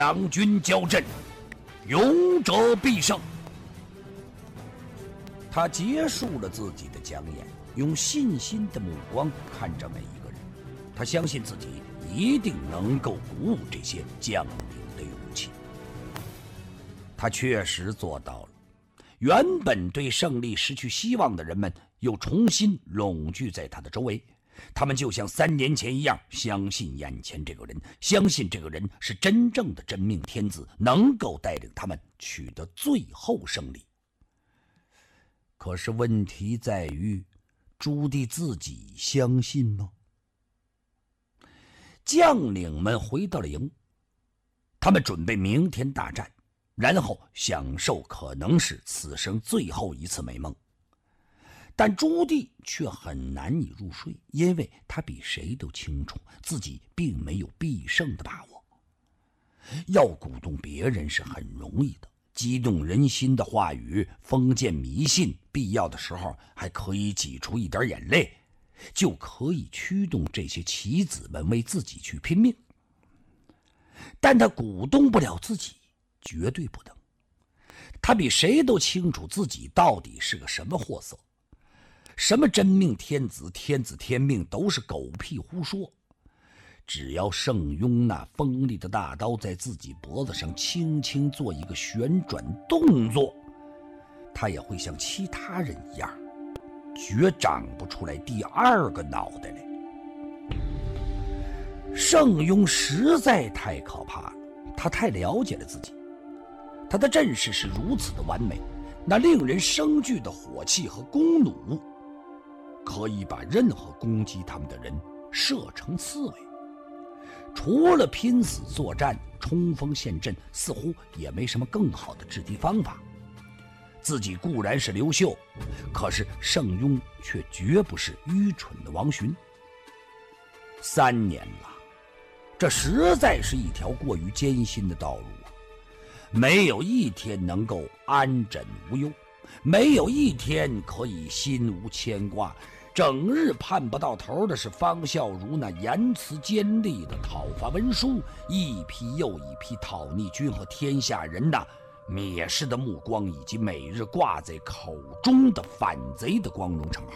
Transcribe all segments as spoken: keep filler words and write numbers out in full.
两军交阵，勇者必胜。他结束了自己的讲演，用信心的目光看着每一个人。他相信自己一定能够鼓舞这些将领的勇气。他确实做到了。原本对胜利失去希望的人们又重新拢聚在他的周围，他们就像三年前一样，相信眼前这个人，相信这个人是真正的真命天子，能够带领他们取得最后胜利。可是问题在于，朱棣自己相信吗？将领们回到了营，他们准备明天大战，然后享受可能是此生最后一次美梦。但朱棣却很难以入睡，因为他比谁都清楚自己并没有必胜的把握。要鼓动别人是很容易的，激动人心的话语，封建迷信，必要的时候还可以挤出一点眼泪，就可以驱动这些棋子们为自己去拼命。但他鼓动不了自己，绝对不能。他比谁都清楚自己到底是个什么货色。什么真命天子、天子天命都是狗屁胡说。只要盛庸那锋利的大刀在自己脖子上轻轻做一个旋转动作，他也会像其他人一样，绝长不出来第二个脑袋来。盛庸实在太可怕了，他太了解了自己。他的阵势是如此的完美，那令人生惧的火气和弓弩，可以把任何攻击他们的人射成刺猬。除了拼死作战、冲锋陷阵，似乎也没什么更好的制敌方法。自己固然是刘秀，可是盛庸却绝不是愚蠢的王荀。三年了，这实在是一条过于艰辛的道路啊！没有一天能够安枕无忧，没有一天可以心无牵挂。整日盼不到头的是方孝孺那言辞尖利的讨伐文书，一批又一批讨逆军和天下人那蔑视的目光，以及每日挂在口中的反贼的光荣称号。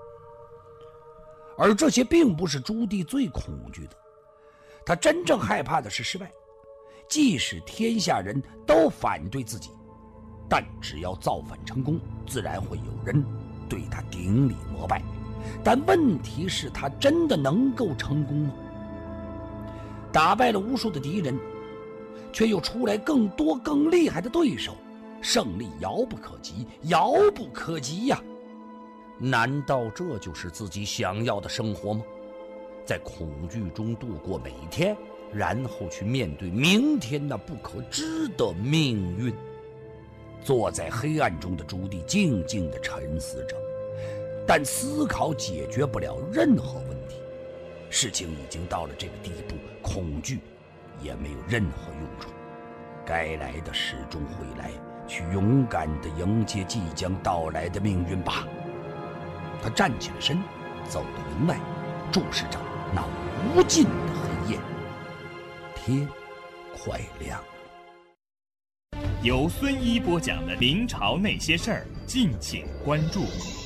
而这些并不是朱棣最恐惧的，他真正害怕的是失败。即使天下人都反对自己，但只要造反成功，自然会有人对他顶礼膜拜。但问题是，他真的能够成功吗？打败了无数的敌人，却又出来更多更厉害的对手，胜利遥不可及，遥不可及呀！难道这就是自己想要的生活吗？在恐惧中度过每一天，然后去面对明天那不可知的命运。坐在黑暗中的朱棣静静地沉思着，但思考解决不了任何问题。事情已经到了这个地步，恐惧也没有任何用处。该来的始终会来，去勇敢地迎接即将到来的命运吧。他站起了身，走到营外，注视着那无尽的黑夜。天快亮了。 由孙一播讲的《明朝那些事儿》，敬请关注。